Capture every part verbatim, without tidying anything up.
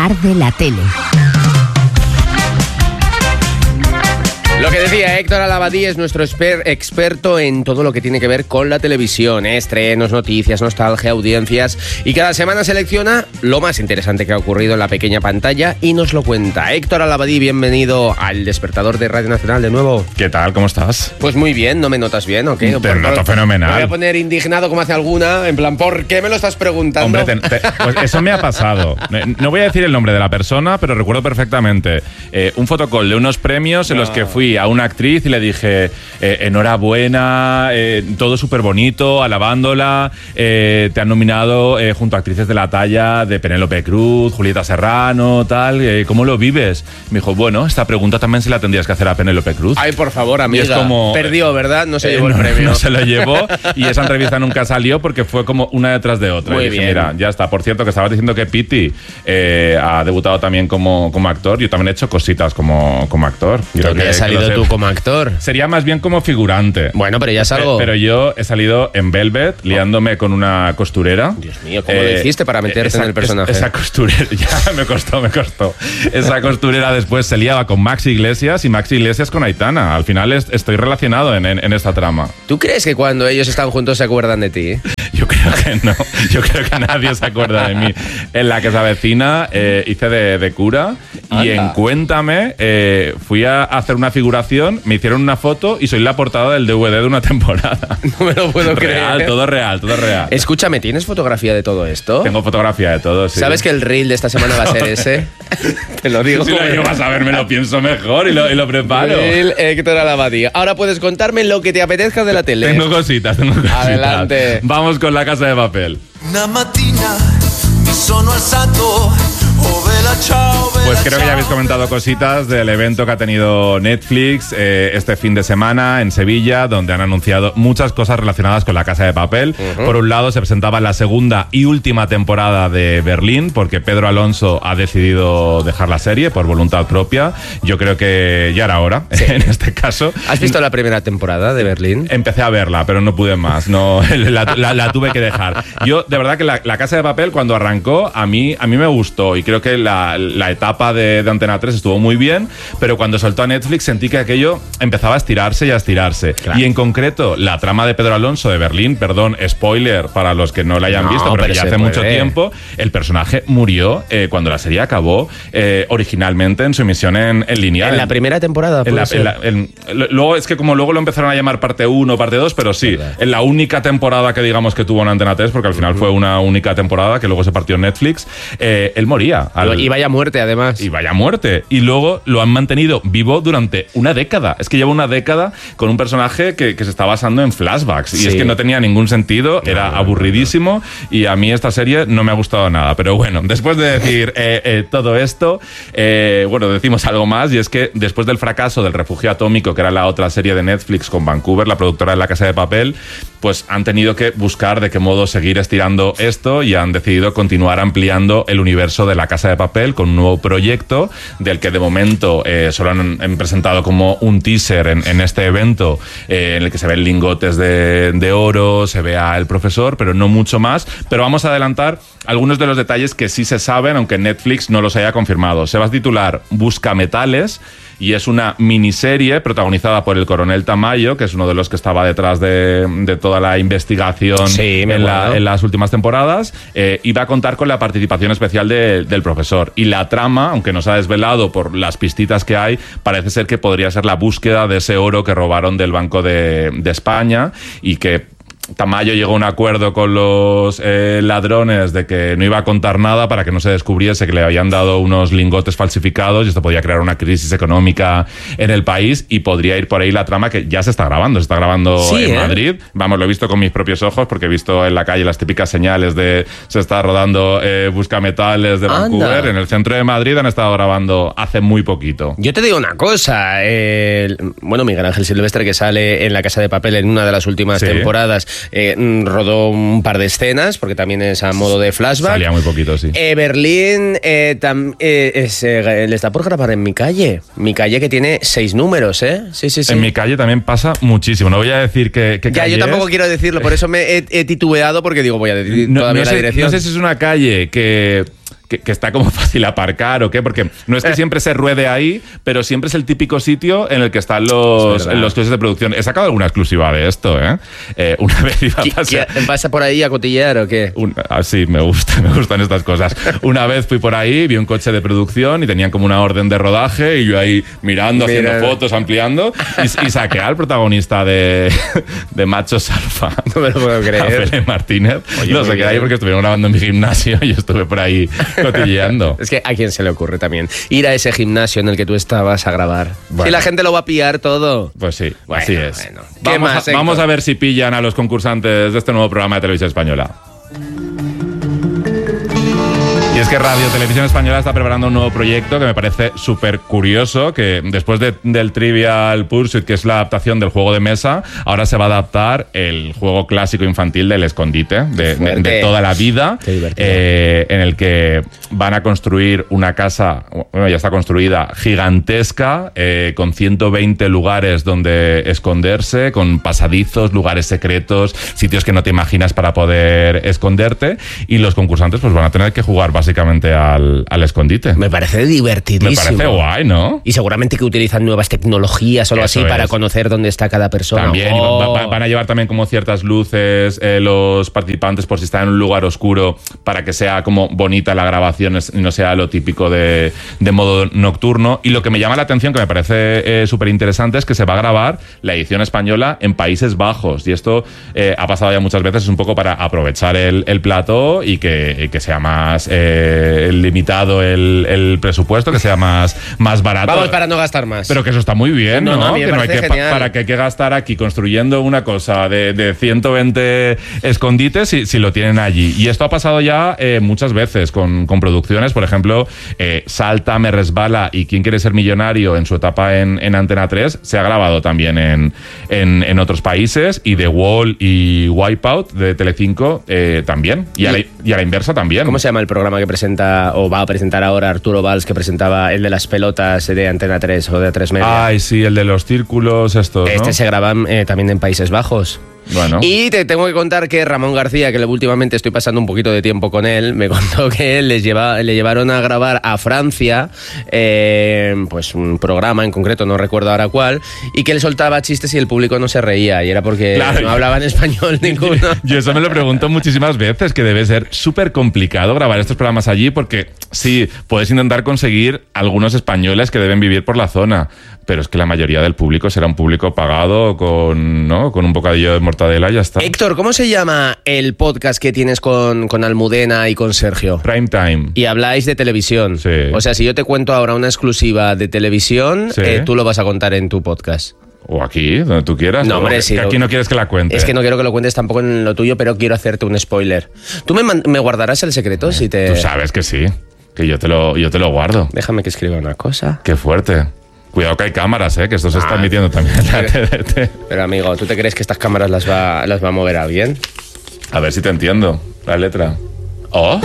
Arde la tele. Lo que decía Héctor Alabadí es nuestro exper- experto en todo lo que tiene que ver con la televisión, ¿eh? Estrenos, noticias, nostalgia, audiencias, y cada semana selecciona lo más interesante que ha ocurrido en la pequeña pantalla y nos lo cuenta. Héctor Alabadí, bienvenido al Despertador de Radio Nacional de nuevo. ¿Qué tal? ¿Cómo estás? Pues muy bien, ¿no me notas bien o qué? Te noto fenomenal. Me voy a poner indignado como hace alguna, en plan, ¿por qué me lo estás preguntando? Hombre, te, te, pues eso me ha pasado. No voy a decir el nombre de la persona, pero recuerdo perfectamente eh, un fotocall de unos premios en no. los que fui a una actriz y le dije eh, enhorabuena, eh, todo súper bonito, alabándola, eh, te han nominado eh, junto a actrices de la talla de Penélope Cruz, Julieta Serrano, tal, eh, ¿cómo lo vives? Me dijo, bueno, esta pregunta también se la tendrías que hacer a Penélope Cruz. Ay, por favor, amiga. Y es como, perdió, ¿verdad? No se eh, llevó no, el premio. No se lo llevó y esa entrevista nunca salió porque fue como una detrás de otra. Muy y dije, bien. mira, ya está. Por cierto, que estabas diciendo que Piti eh, ha debutado también como, como actor. Yo también he hecho cositas como, como actor. ¿Dónde has salido tú como actor? Sería más bien como figurante. Bueno, pero ya salgo. Pero yo he salido en Velvet, liándome con una costurera. Dios mío, ¿cómo eh, lo hiciste para meterte esa, en el personaje? Esa costurera, ya me costó, me costó. Esa costurera después se liaba con Maxi Iglesias y Maxi Iglesias con Aitana. Al final es, estoy relacionado en, en, en esta trama. ¿Tú crees que cuando ellos están juntos se acuerdan de ti? Yo creo que no. Yo creo que nadie se acuerda de mí. En La que se avecina eh, hice de, de cura. Anda. Y en Cuéntame eh, fui a hacer una figuración, me hicieron una foto y soy la portada del D V D de una temporada. No me lo puedo real, creer. Todo real, todo real. Escúchame, ¿tienes fotografía de todo esto? Tengo fotografía de todo, sí. ¿Sabes que el reel de esta semana va a ser ese? Te lo digo. Si lo llevas a ver, me lo pienso mejor y lo, y lo preparo. Reel Héctor Alabadí. Ahora puedes contarme lo que te apetezca de la tele. Tengo cositas, tengo cositas. Adelante. Vamos con La Casa de Papel. Una mattina mi sono alzato, oh vela ciao, vela Pues creo que ya ciao. habéis comentado cositas del evento que ha tenido Netflix eh, este fin de semana en Sevilla, donde han anunciado muchas cosas relacionadas con La Casa de Papel. Uh-huh. Por un lado, se presentaba la segunda y última temporada de Berlín, porque Pedro Alonso ha decidido dejar la serie por voluntad propia. Yo creo que ya era hora, sí. En este caso. ¿Has visto la primera temporada de Berlín? Empecé a verla, pero no pude más. No, la, la, la tuve que dejar. Yo, de verdad que la, la Casa de Papel, cuando arrancó, a mí, a mí me gustó. Y creo que la, la etapa de, de Antena tres estuvo muy bien, pero cuando soltó a Netflix sentí que aquello empezaba a estirarse y a estirarse. Claro. Y en concreto, la trama de Pedro Alonso de Berlín, perdón, spoiler para los que no la hayan no, visto, pero, pero ya hace puede. mucho tiempo, el personaje murió eh, cuando la serie acabó eh, originalmente en su emisión en, en lineal. En la primera temporada, en la, en la, en, Luego, es que como luego lo empezaron a llamar parte uno, parte dos, pero sí, ¿verdad? En la única temporada que digamos que tuvo en Antena tres, porque al final uh-huh. fue una única temporada que luego se partió en Netflix, eh, él moría. Al, y vaya muerte, además. Y vaya muerte. Y luego lo han mantenido vivo durante una década. Es que lleva una década con un personaje que, que se está basando en flashbacks. Sí. Y es que no tenía ningún sentido, era no, aburridísimo, no, no. Y a mí esta serie no me ha gustado nada. Pero bueno, después de decir eh, eh, todo esto, eh, bueno, decimos algo más, y es que después del fracaso del Refugio Atómico, que era la otra serie de Netflix con Vancouver, la productora de La Casa de Papel, pues han tenido que buscar de qué modo seguir estirando esto y han decidido continuar ampliando el universo de La Casa de Papel con un nuevo proyecto del que de momento eh, solo han, han presentado como un teaser en, en este evento eh, en el que se ven lingotes de, de oro, se ve a el profesor, pero no mucho más. Pero vamos a adelantar algunos de los detalles que sí se saben, aunque Netflix no los haya confirmado. Se va a titular Buscametales y es una miniserie protagonizada por el coronel Tamayo, que es uno de los que estaba detrás de, de toda la investigación sí, en, la, en las últimas temporadas, eh, y va a contar con la participación especial de, del profesor. Y la trama, aunque no se ha desvelado por las pistitas que hay, parece ser que podría ser la búsqueda de ese oro que robaron del Banco de, de España y que Tamayo llegó a un acuerdo con los eh, ladrones de que no iba a contar nada para que no se descubriese que le habían dado unos lingotes falsificados, y esto podía crear una crisis económica en el país, y podría ir por ahí la trama, que ya se está grabando, se está grabando sí, en ¿eh? Madrid. Vamos, lo he visto con mis propios ojos porque he visto en la calle las típicas señales de se está rodando eh, Buscametales de Vancouver. Anda. En el centro de Madrid han estado grabando hace muy poquito. Yo te digo una cosa, eh, bueno, Miguel Ángel Silvestre, que sale en La Casa de Papel en una de las últimas sí. temporadas, Eh, rodó un par de escenas, porque también es a modo de flashback. Salía muy poquito, sí. Eh, Berlín eh, tam, eh, es, eh, le está por grabar en Mi Calle. Mi Calle, que tiene seis números, ¿eh? Sí, sí, sí. En Mi Calle también pasa muchísimo. No voy a decir que, que ya, calle yo tampoco es. quiero decirlo, por eso me he, he titubeado, porque digo, voy a decir no, todavía no la sé, dirección. No sé si es una calle que... que, que está como fácil aparcar o qué, porque no es que siempre se ruede ahí, pero siempre es el típico sitio en el que están los, los coches de producción. He sacado alguna exclusiva de esto, ¿eh? eh una vez iba a pasar... ¿Vas por ahí a cotillear o qué? Un, ah, sí, me gusta, me gustan estas cosas. Una vez fui por ahí, vi un coche de producción y tenían como una orden de rodaje y yo ahí mirando, Mira. haciendo fotos, ampliando y, y saqué al protagonista de, de Machos Alfa. No me lo puedo creer. A Pele Martínez. Oye, no, se quedó ahí porque estuvieron grabando en mi gimnasio y yo estuve por ahí cotilleando. Es que a quién se le ocurre también ir a ese gimnasio en el que tú estabas a grabar. Bueno. Y la gente lo va a pillar todo. Pues sí, bueno, así es. Bueno. Vamos, más, a, vamos a ver si pillan a los concursantes de este nuevo programa de televisión española. Y es que Radio Televisión Española está preparando un nuevo proyecto que me parece súper curioso, que después de, del Trivial Pursuit, que es la adaptación del juego de mesa, ahora se va a adaptar el juego clásico infantil del escondite, de, de, de toda la vida, eh, en el que van a construir una casa, bueno, ya está construida, gigantesca, eh, con ciento veinte lugares donde esconderse, con pasadizos, lugares secretos, sitios que no te imaginas para poder esconderte, y los concursantes pues van a tener que jugar básicamente al, al escondite. Me parece divertidísimo. Me parece guay, ¿no? Y seguramente que utilizan nuevas tecnologías o algo así es. para conocer dónde está cada persona. También, oh. va, van a llevar también como ciertas luces eh, los participantes por si están en un lugar oscuro para que sea como bonita la grabación y no sea lo típico de, de modo nocturno. Y lo que me llama la atención, que me parece eh, súper interesante, es que se va a grabar la edición española en Países Bajos. Y esto eh, ha pasado ya muchas veces, es un poco para aprovechar el, el plató y que, que sea más... Eh, limitado el, el presupuesto, que sea más, más barato. Vamos, para no gastar más. Pero que eso está muy bien, ¿no? no, no que no hay que, para que hay que gastar aquí construyendo una cosa de, de ciento veinte escondites si, si lo tienen allí. Y esto ha pasado ya eh, muchas veces con, con producciones, por ejemplo, eh, Salta, Me Resbala y ¿Quién quiere ser millonario? En su etapa en, en Antena tres se ha grabado también en, en, en otros países, y The Wall y Wipeout de Telecinco eh, también. Y, ¿Y? A la, y a la inversa también. ¿Cómo se llama el programa que presenta o va a presentar ahora Arturo Valls, que presentaba el de las pelotas de Antena tres o de A tres Media? Ay, sí, el de los círculos estos, ¿no? Este se graba eh, también en Países Bajos. Bueno. Y te tengo que contar que Ramón García, que últimamente estoy pasando un poquito de tiempo con él, me contó que les lleva, le llevaron a grabar a Francia, eh, pues un programa en concreto, no recuerdo ahora cuál, y que él soltaba chistes y el público no se reía, y era porque claro, no hablaban español ninguno. Yo eso me lo pregunto muchísimas veces, que debe ser súper complicado grabar estos programas allí, porque sí, puedes intentar conseguir algunos españoles que deben vivir por la zona, pero es que la mayoría del público será un público pagado con, ¿no? con un bocadillo de mortadela y ya está. Héctor, ¿cómo se llama el podcast que tienes con, con Almudena y con Sergio? Prime Time. Y habláis de televisión. Sí. O sea, si yo te cuento ahora una exclusiva de televisión, sí. eh, tú lo vas a contar en tu podcast. O aquí, donde tú quieras. No, hombre, que, sí. Que aquí no quieres que la cuente. Es que no quiero que lo cuentes tampoco en lo tuyo, pero quiero hacerte un spoiler. ¿Tú me, me guardarás el secreto eh, si te...? Tú sabes que sí, que yo te lo, yo te lo guardo. Déjame que escriba una cosa. Qué fuerte. Cuidado que hay cámaras, ¿eh? Que esto se ah, está emitiendo también en la T D T. Pero amigo, ¿tú te crees que estas cámaras las va, las va a mover alguien? A ver si te entiendo la letra. Oh,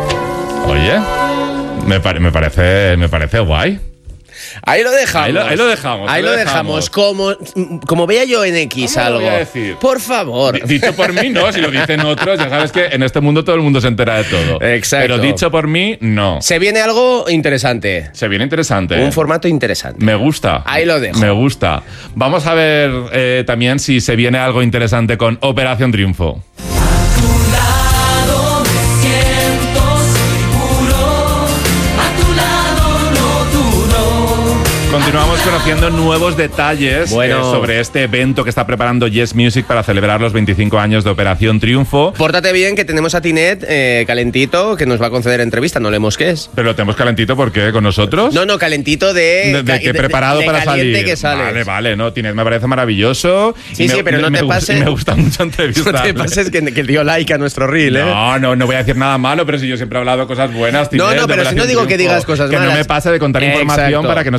oye, me, pare, me parece, me parece guay. Ahí lo dejamos. Ahí lo, ahí lo dejamos. Ahí, ahí lo dejamos. dejamos. Como, como vea yo en X ¿Cómo algo. Lo voy a decir? Por favor. D dicho por mí, no. Si lo dicen otros, ya sabes que en este mundo todo el mundo se entera de todo. Exacto. Pero dicho por mí, no. Se viene algo interesante. Se viene interesante. Un formato interesante. Me gusta. Ahí lo dejo. Me gusta. Vamos a ver eh, también si se viene algo interesante con Operación Triunfo. Continuamos conociendo nuevos detalles bueno. eh, sobre este evento que está preparando Yes Music para celebrar los veinticinco años de Operación Triunfo. Pórtate bien, que tenemos a Tinet eh, calentito, que nos va a conceder entrevista, no le mosques. Pero lo tenemos calentito, ¿por qué? ¿Con nosotros? No, no, calentito de... De, de que preparado de, de para salir. Que sales. Vale, vale, no, Tinet me parece maravilloso. Sí, y sí, me, pero no me, te me pases... Me gusta mucho entrevistar. No te pases que, que dio like a nuestro reel, ¿eh? No, no, no voy a decir nada malo, pero si yo siempre he hablado cosas buenas, Tinet. No, no, pero si no digo Triunfo, que digas cosas que malas. Que no me pase de contar Exacto. información para que no se moleste con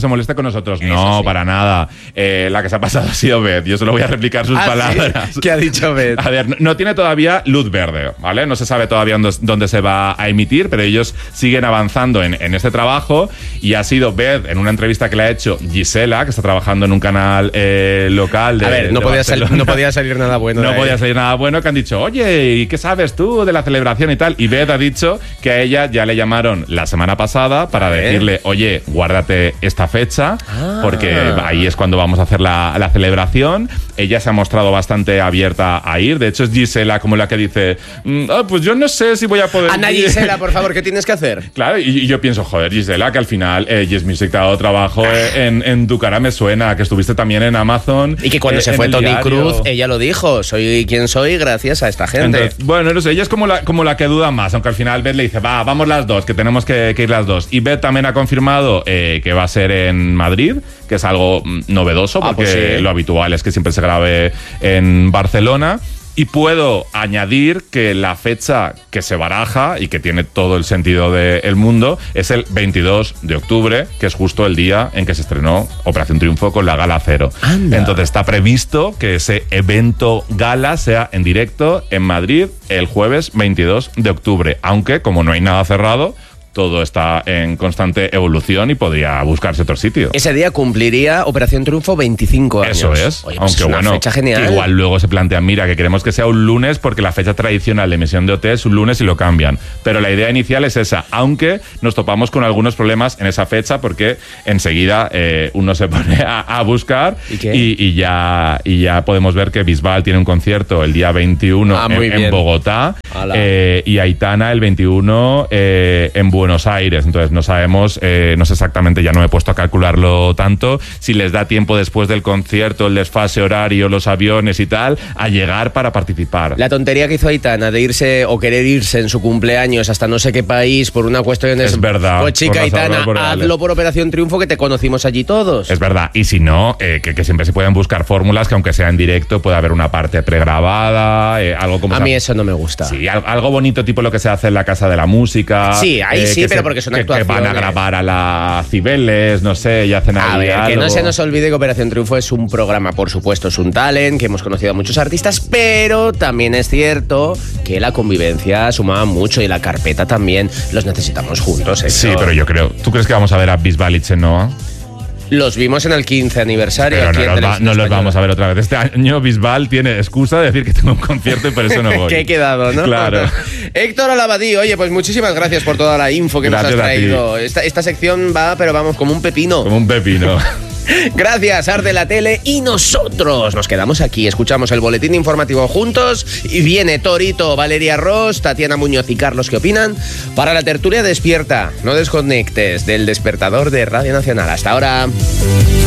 nosotros. Eso no, sí. para nada. Eh, la que se ha pasado ha sido Beth. Yo solo voy a replicar sus ¿Ah, palabras. sí? ¿Qué ha dicho Beth? A ver, no, no tiene todavía luz verde, ¿vale? No se sabe todavía dónde, dónde se va a emitir, pero ellos siguen avanzando en, en este trabajo y ha sido Beth, en una entrevista que le ha hecho Gisela, que está trabajando en un canal eh, local de A ver, no de podía, sal- Barcelona. no podía salir nada bueno. No de podía ahí. salir nada bueno, que han dicho, oye, ¿y qué sabes tú de la celebración y tal? Y Beth ha dicho que a ella ya le llamaron la semana pasada para ¿Eh? decirle, oye, guárdate esta fecha, Ah. porque ahí es cuando vamos a hacer la, la celebración. Ella se ha mostrado bastante abierta a ir. De hecho, es Gisela como la que dice, mm, ah, pues yo no sé si voy a poder Anda, ir". Gisela, por favor, ¿qué tienes que hacer? Claro, y, y yo pienso, joder, Gisela, que al final eh, Yes Music te ha dado trabajo eh, en, en tu cara me suena, que estuviste también en Amazon. Y que cuando eh, se en fue el Toni diario. Cruz, ella lo dijo, soy quien soy gracias a esta gente. Entonces, bueno, no sé, ella es como la, como la que duda más, aunque al final Beth le dice, va, vamos las dos, que tenemos que, que ir las dos. Y Beth también ha confirmado eh, que va a ser en Madrid, que es algo mm, novedoso, Ah, porque pues sí. lo habitual es que siempre se grabe en Barcelona. Y puedo añadir que la fecha que se baraja y que tiene todo el sentido del mundo es el veintidós de octubre, que es justo el día en que se estrenó Operación Triunfo con la Gala Cero. Anda. Entonces está previsto que ese evento gala sea en directo en Madrid el jueves veintidós de octubre, aunque como no hay nada cerrado, todo está en constante evolución y podría buscarse otro sitio. Ese día cumpliría Operación Triunfo veinticinco años. Eso es. Oye, pues aunque es una bueno, fecha genial. que igual luego se plantea, mira, que queremos que sea un lunes porque la fecha tradicional de emisión de O T es un lunes y lo cambian. Pero la idea inicial es esa, aunque nos topamos con algunos problemas en esa fecha porque enseguida eh, uno se pone a, a buscar ¿Y qué? y, y ya, y ya podemos ver que Bisbal tiene un concierto el día veintiuno Ah, en, muy en bien. Bogotá Ala. eh, y Aitana el veintiuno eh, en Buenos Aires. Entonces no sabemos, eh, no sé exactamente, ya no me he puesto a calcularlo tanto, si les da tiempo después del concierto, el desfase horario, los aviones y tal, a llegar para participar. La tontería que hizo Aitana de irse o querer irse en su cumpleaños hasta no sé qué país por una cuestión de... Es verdad, Pues chica, por las Aitana, auroras boreales. hazlo por Operación Triunfo, que te conocimos allí todos. Es verdad, y si no, eh, que, que siempre se pueden buscar fórmulas que aunque sea en directo pueda haber una parte pregrabada, eh, algo como... A se mí hace- eso no me gusta. Sí, al- algo bonito tipo lo que se hace en la Casa de la Música. Sí, ahí sí, que pero porque son que- que van a actuaciones. grabar a la Cibeles, no sé, y hacen A ahí ver, que no algo. se nos olvide que Operación Triunfo es un programa, por supuesto, es un talent, que hemos conocido a muchos artistas, pero también es cierto que la convivencia sumaba mucho y la carpeta también. Los necesitamos juntos, ¿eh? Sí, pero yo creo... ¿Tú crees que vamos a ver a Bisbal y Chenoa? Los vimos en el quince aniversario. Pero aquí no, en los, va- Televisión no los Española. vamos a ver otra vez. Este año Bisbal tiene excusa de decir que tengo un concierto y por eso no voy. Que he quedado, ¿no? Claro. Héctor Alabadí, oye, pues muchísimas gracias por toda la info que Gracias nos a has ti. traído. Esta, esta sección va, pero vamos, como un pepino. Como un pepino. Gracias, Arde la Tele. Y nosotros nos quedamos aquí, escuchamos el boletín informativo juntos y viene Torito, Valeria Ross, Tatiana Muñoz y Carlos, ¿qué opinan? Para la tertulia despierta. No desconectes del despertador de Radio Nacional. Hasta ahora.